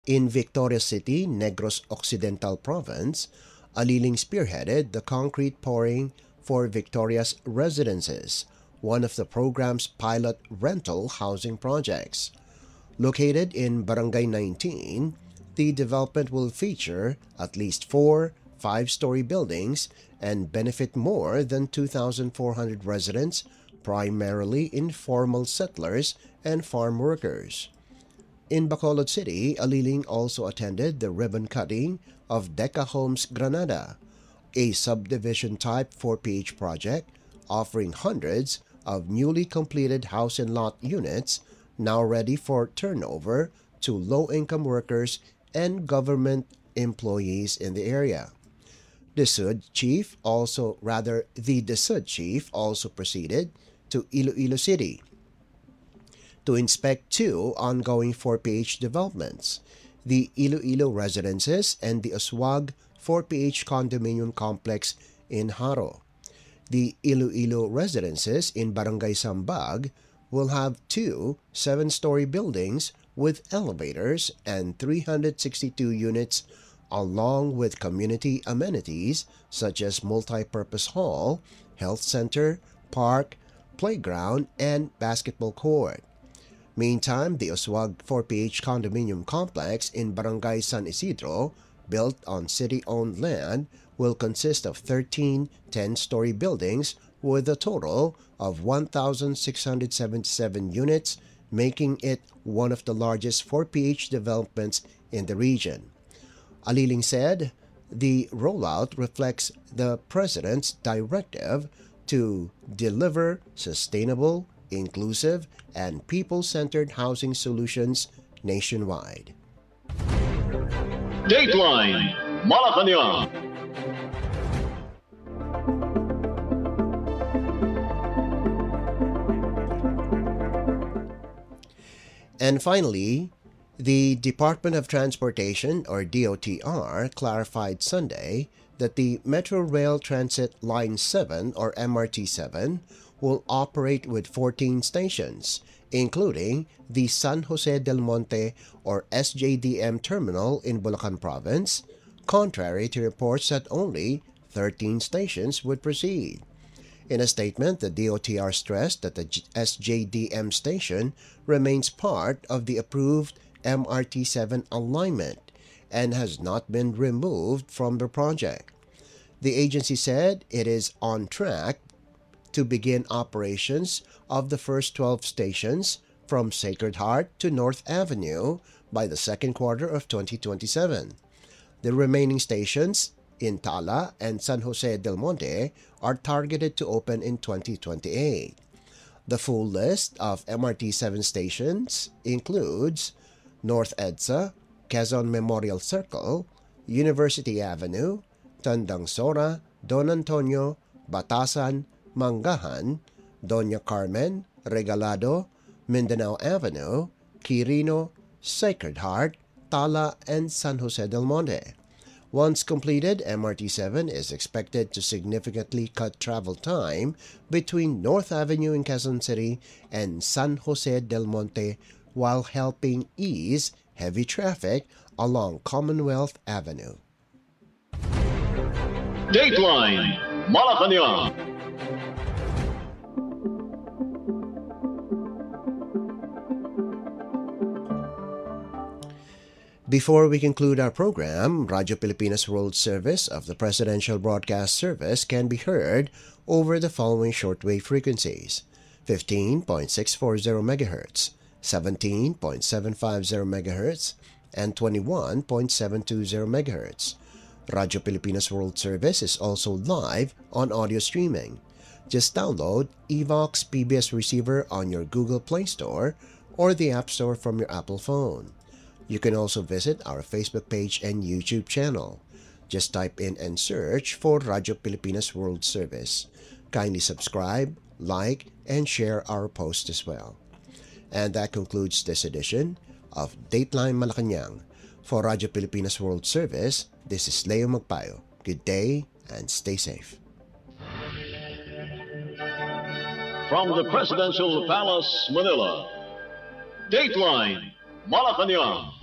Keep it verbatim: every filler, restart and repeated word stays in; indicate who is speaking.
Speaker 1: In Victoria City, Negros Occidental Province, Aliling spearheaded the concrete pouring for Victoria's Residences, one of the program's pilot rental housing projects. Located in Barangay nineteen, the development will feature at least four five-story buildings and benefit more than two thousand four hundred residents, primarily informal settlers and farm workers. In Bacolod City, Aliling also attended the ribbon cutting of Deca Homes Granada, a subdivision-type four P H project offering hundreds of newly completed house and lot units now ready for turnover to low-income workers and government employees in the area. The S U D chief also, rather, the D S U D chief also proceeded to Iloilo City to inspect two ongoing four P H developments, the Iloilo Residences and the Aswag four P H condominium complex in Haro. The Iloilo Residences in Barangay Sambag will have two seven-story buildings with elevators and three hundred sixty-two units, along with community amenities such as multi-purpose hall, health center, park, playground, and basketball court. Meantime, the Oswag four P H condominium complex in Barangay San Isidro, built on city-owned land, will consist of thirteen ten-story buildings with a total of one thousand six hundred seventy-seven units, making it one of the largest four P H developments in the region. Aliling said the rollout reflects the President's directive to deliver sustainable, inclusive, and people-centered housing solutions nationwide.
Speaker 2: Dateline Malacanang.
Speaker 1: And finally, the Department of Transportation, or D O T R, clarified Sunday that the Metro Rail Transit Line seven, or M R T seven, will operate with fourteen stations, including the San Jose del Monte, or S J D M terminal in Bulacan Province, contrary to reports that only thirteen stations would proceed. In a statement, the D O T R stressed that the S J D M station remains part of the approved M R T seven alignment and has not been removed from the project. The agency said it is on track to begin operations of the first twelve stations from Sacred Heart to North Avenue by the second quarter of twenty twenty-seven. The remaining stations in Tala and San Jose del Monte are targeted to open in twenty twenty-eight. The full list of M R T seven stations includes North EDSA, Quezon Memorial Circle, University Avenue, Tandang Sora, Don Antonio, Batasan, Mangahan, Doña Carmen, Regalado, Mindanao Avenue, Quirino, Sacred Heart, Tala, and San Jose del Monte. Once completed, M R T seven is expected to significantly cut travel time between North Avenue in Quezon City and San Jose del Monte while helping ease heavy traffic along Commonwealth Avenue.
Speaker 2: Dateline Malacanang.
Speaker 1: Before we conclude our program, Radyo Pilipinas World Service of the Presidential Broadcast Service can be heard over the following shortwave frequencies: fifteen point six four zero megahertz, seventeen point seven five zero megahertz, and twenty-one point seven two zero megahertz. Radyo Pilipinas World Service is also live on audio streaming. Just download Evox P B S Receiver on your Google Play Store or the App Store from your Apple phone. You can also visit our Facebook page and YouTube channel. Just type in and search for Radyo Pilipinas World Service. Kindly subscribe, like, and share our post as well. And that concludes this edition of Dateline Malacanang. For Radyo Pilipinas World Service, this is Leo Magpayo. Good day and stay safe.
Speaker 2: From the Presidential Palace, Manila, Dateline Malacanang.